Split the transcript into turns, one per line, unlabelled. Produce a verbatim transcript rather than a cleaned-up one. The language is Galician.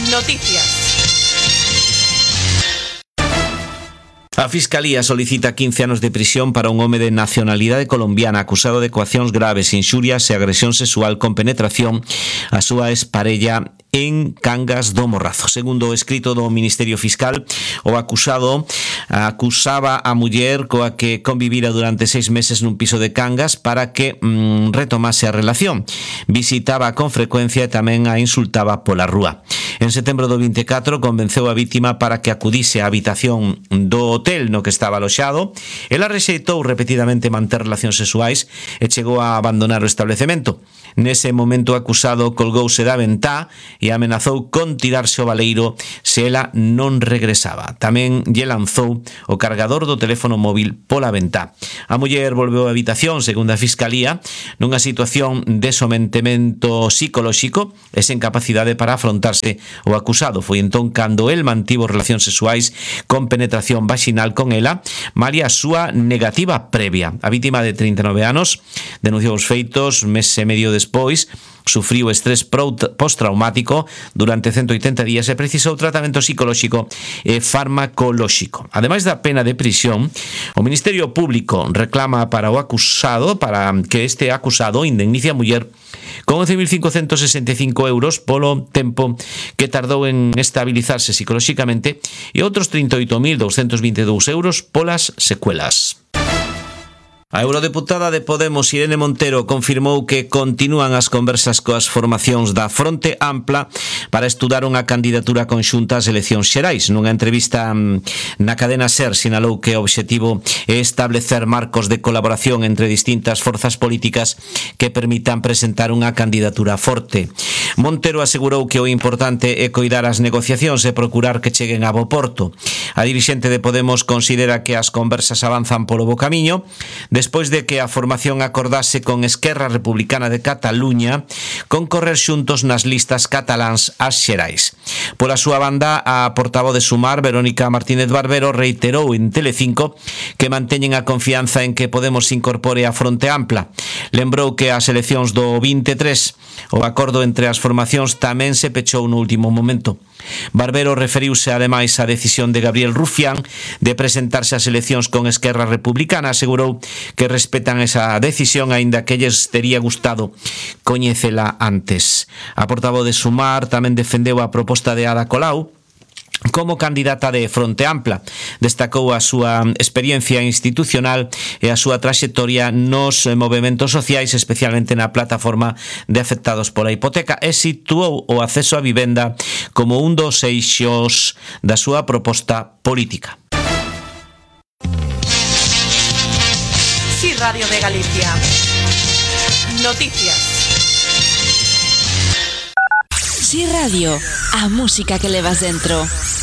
Noticias.
A Fiscalía solicita quince anos de prisión para un home de nacionalidade colombiana acusado de coaccións graves, inxurias e agresión sexual con penetración a súa exparella en Cangas do Morrazo. Segundo o escrito do Ministerio Fiscal, o acusado acusaba a muller coa que convivira durante seis meses nun piso de Cangas para que mm, retomase a relación. Visitaba con frecuencia e tamén a insultaba pola rúa. En setembro do vinte e catro convenceu a vítima para que acudise á habitación do hotel no que estaba aloxado. Ela rexeitou repetidamente manter relacións sexuais e chegou a abandonar o establecemento. Nese momento o acusado colgouse da ventá e amenazou con tirarse ao baleiro se ela non regresaba. Tamén lle lanzou o cargador do teléfono móvil pola ventá. A muller volveu á habitación, segundo a Fiscalía, nunha situación de sometemento psicolóxico e sen capacidade para afrontarse o acusado. Foi entón cando el mantivo relacións sexuais con penetración vaginal con ela, malia a súa negativa previa. A vítima de trinta e nove anos denunciou os feitos mes e medio despois, sufriu estrés postraumático durante ciento oitenta días e precisou tratamento psicolóxico e farmacolóxico. Ademais da pena de prisión, o Ministerio Público reclama para o acusado, para que este acusado indemnice a muller con once mil cincocentos sesenta e cinco euros polo tempo que tardou en estabilizarse psicolóxicamente e outros trinta e oito mil doscientos vinte e dous euros polas secuelas. A eurodeputada de Podemos, Irene Montero, confirmou que continúan as conversas coas formacións da Fronte Ampla para estudar unha candidatura conxunta ás eleccións xerais. Nunha entrevista na cadena SER sinalou que o obxectivo é establecer marcos de colaboración entre distintas forzas políticas que permitan presentar unha candidatura forte. Montero asegurou que o importante é coidar as negociacións e procurar que cheguen a bo porto. A dirixente de Podemos considera que as conversas avanzan polo bo camiño, despois de que a formación acordase con Esquerra Republicana de Cataluña concorrer xuntos nas listas cataláns ás xerais. Pola súa banda, a portavoz de Sumar, Verónica Martínez Barbero, reiterou en Telecinco que manteñen a confianza en que Podemos incorpore a Fronte Ampla. Lembrou que as eleccións do vinte e tres o acordo entre as formacións tamén se pechou no último momento. Barbero referiuse ademais á decisión de Gabriel Rufián de presentarse ás eleccións con Esquerra Republicana. Asegurou que respetan esa decisión, aínda que lles tería gustado coñecela antes. A portavoz de Sumar tamén defendeu a proposta de Ada Colau como candidata de Fronte Ampla. Destacou a súa experiencia institucional e a súa traxectoria nos movementos sociais, especialmente na plataforma de afectados pola hipoteca, e situou o acceso á vivenda como un dos eixos da súa proposta política.
Sí, Radio de Galicia. Noticias.
Sí Radio, a música que levas dentro.